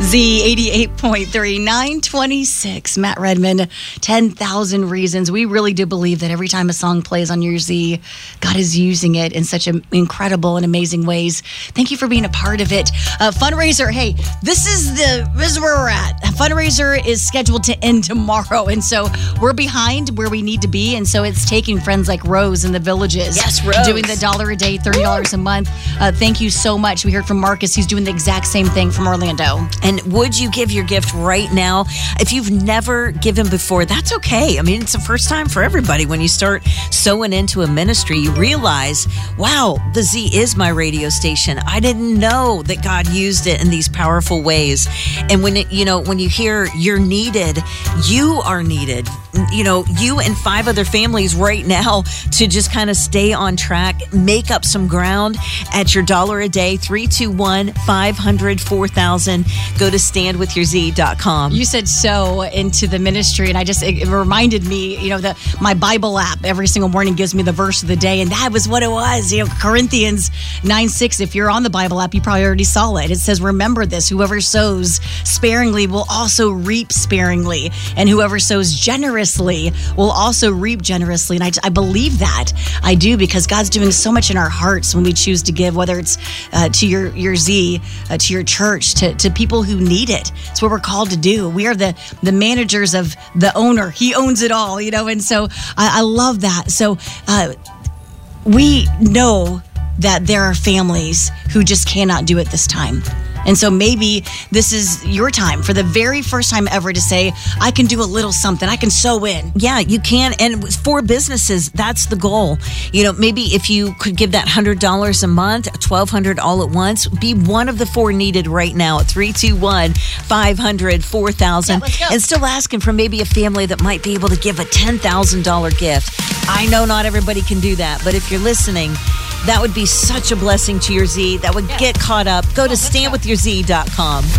Z 88.3, 926. Matt Redman, 10,000 Reasons. We really do believe that every time a song plays on your Z, God is using it in such incredible and amazing ways. Thank you for being a part of it. Fundraiser, hey, this is where we're at. A fundraiser is scheduled to end tomorrow, and so we're behind where we need to be, and so it's taking friends like Rose in the Villages. Yes, Rose. Doing the $1 a day, $30 a month. Thank you so much. We heard from Marcus. He's doing the exact same thing from Orlando. And would you give your gift right now? If you've never given before, that's okay. I mean, it's the first time for everybody. When you start sowing into a ministry, you realize, wow, the Z is my radio station. I didn't know that God used it in these powerful ways. And when you hear you're needed, you are needed. You know, you and 5 other families right now to just kind of stay on track, make up some ground at your $1 a day, 321-500-4000. Go to standwithyourz.com. You said so into the ministry, and it reminded me, my Bible app every single morning gives me the verse of the day, and that was what it was. Corinthians 9:6. If you're on the Bible app, you probably already saw it. It says, remember this, whoever sows sparingly will also reap sparingly, and whoever sows generously will also reap generously. And I believe that. I do, because God's doing so much in our hearts when we choose to give, whether it's to your Z, to your church, to people who need it. It's what we're called to do. We are the managers of the owner. He owns it all, and so I love that. So we know that there are families who just cannot do it this time. And so maybe this is your time for the very first time ever to say, I can do a little something. I can sow in. Yeah, you can. And for businesses, that's the goal. Maybe if you could give that $100 a month, $1,200 all at once, be one of the 4 needed right now at 321-500-4000. Yeah, let's go. And still asking for maybe a family that might be able to give a $10,000 gift. I know not everybody can do that, but if you're listening, that would be such a blessing to your Z. That would get caught up. Go to standwithyourz.com.